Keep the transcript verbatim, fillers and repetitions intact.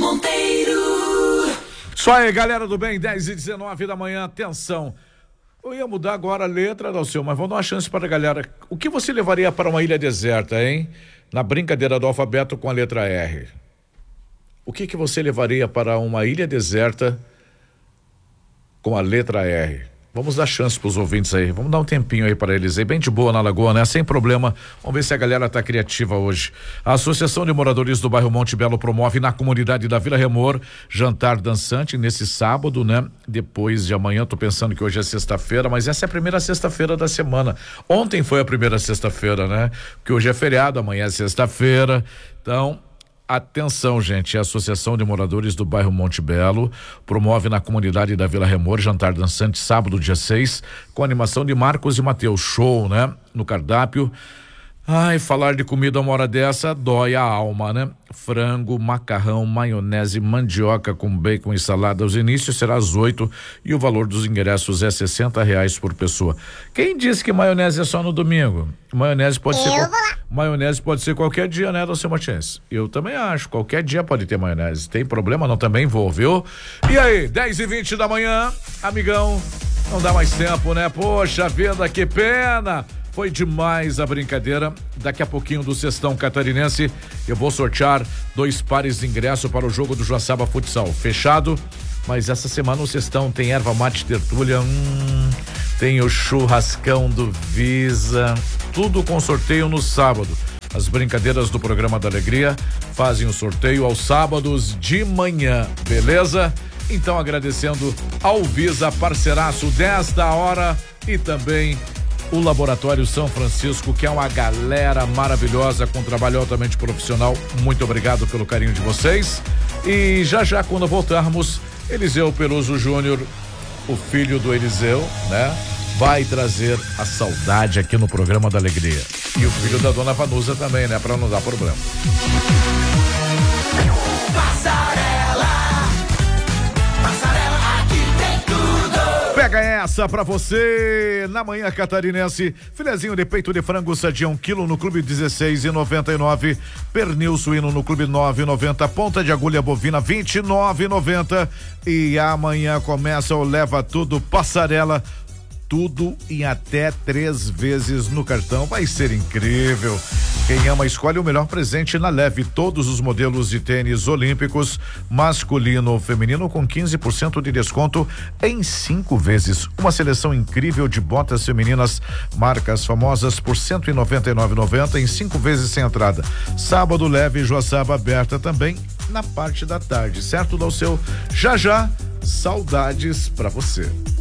Monteiro. Só aí, galera do bem, dez e dezenove da manhã, atenção. Eu ia mudar agora a letra, Dalceu, mas vamos dar uma chance para a galera. O que você levaria para uma ilha deserta, hein? Na brincadeira do alfabeto com a letra R. O que que você levaria para uma ilha deserta com a letra R? Vamos dar chance para os ouvintes aí, vamos dar um tempinho aí para eles aí, bem de boa na Lagoa, né? Sem problema, vamos ver se a galera tá criativa hoje. A Associação de Moradores do Bairro Monte Belo promove na comunidade da Vila Remor jantar dançante nesse sábado, né? Depois de amanhã, tô pensando que hoje é sexta-feira, mas essa é a primeira sexta-feira da semana. Ontem foi a primeira sexta-feira, né? Porque hoje é feriado, amanhã é sexta-feira, então... Atenção, gente, a Associação de Moradores do Bairro Monte Belo promove na comunidade da Vila Remor jantar dançante sábado, dia seis, com animação de Marcos e Mateus. Show, né? No cardápio. Ai, falar de comida uma hora dessa dói a alma, né? Frango, macarrão, maionese, mandioca com bacon e salada. Os inícios será às oito e o valor dos ingressos é sessenta reais por pessoa. Quem disse que maionese é só no domingo? Maionese pode ser qual... maionese pode ser qualquer dia, né, Dalceu Martins? Eu também acho, qualquer dia pode ter maionese. Tem problema não? Também vou, viu? E aí, dez e vinte da manhã, amigão, não dá mais tempo, né? Poxa vida, que pena! Foi demais a brincadeira. Daqui a pouquinho do Sextão Catarinense eu vou sortear dois pares de ingresso para o jogo do Joaçaba Futsal. Fechado, mas essa semana o Sextão tem erva mate tertúlia, hum, tem o churrascão do Visa, tudo com sorteio no sábado. As brincadeiras do Programa da Alegria fazem o sorteio aos sábados de manhã, beleza? Então agradecendo ao Visa, parceiraço desta hora, e também o Laboratório São Francisco, que é uma galera maravilhosa com trabalho altamente profissional. Muito obrigado pelo carinho de vocês. E já já, quando voltarmos, Eliseu Peluso Júnior, o filho do Eliseu, né? Vai trazer a saudade aqui no Programa da Alegria. E o filho da dona Vanusa também, né? Pra não dar problema. Pega essa pra você na manhã catarinense. Filezinho de peito de frango sadia um quilo no Clube dezesseis e noventa e nove. Pernil suíno no Clube nove e noventa. Ponta de agulha bovina vinte e nove e noventa. E amanhã começa o Leva Tudo Passarela. Tudo em até três vezes no cartão. Vai ser incrível. Quem ama escolhe o melhor presente na Leve. Todos os modelos de tênis olímpicos, masculino ou feminino, com quinze por cento de desconto em cinco vezes. Uma seleção incrível de botas femininas, marcas famosas por cento e noventa e nove reais e noventa centavos em cinco vezes sem entrada. Sábado Leve Joaçaba aberta também na parte da tarde, certo, Dalceu? Já já, saudades pra você.